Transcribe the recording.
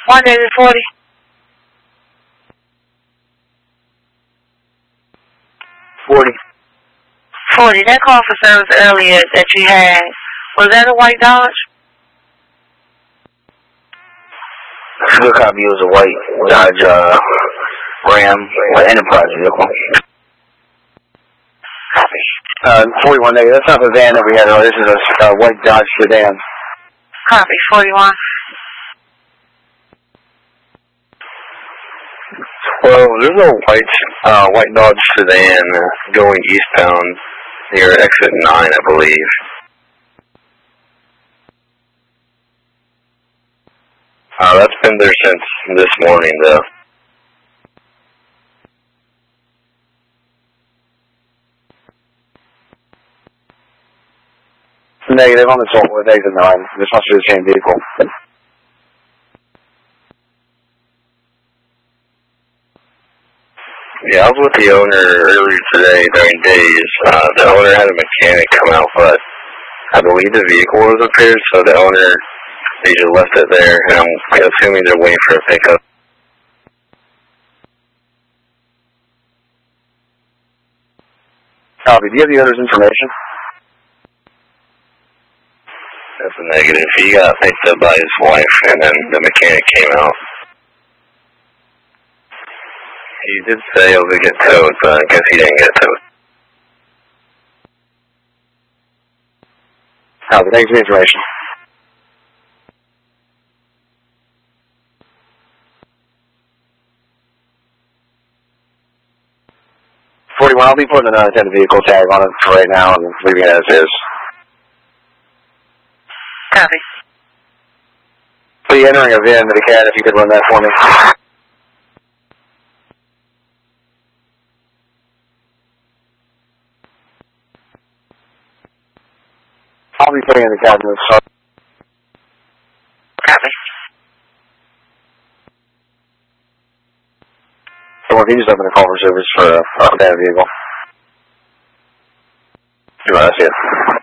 140. 40. 40. That call for service earlier that you had, was that a white Dodge? Good copy. It was a white Dodge Ram Enterprise vehicle. Copy. 41 negative. That's not the van that we had earlier. This is a white Dodge sedan. Copy. 41. Well, there's a white Dodge sedan going eastbound near exit 9, I believe. That's been there since this morning, though. Negative on the toll with exit 9. This must be the same vehicle. Yeah, I was with the owner earlier today during days. The owner had a mechanic come out, but I believe the vehicle was repaired, so the owner, they just left it there, and I'm assuming they're waiting for a pickup. Copy. Do you have the owner's information? That's a negative. He got picked up by his wife, and then the mechanic came out. He did say it was get towed, but I guess he didn't get towed. Copy. Thanks for the information. I'll be putting an unattended vehicle tag on it for right now and leaving it as is. Copy. Be entering a VIN to the CAD if you could run that for me. I'll be putting in the CAD move, so. Copy. So if you just open a call for service for a unattended vehicle. That's it.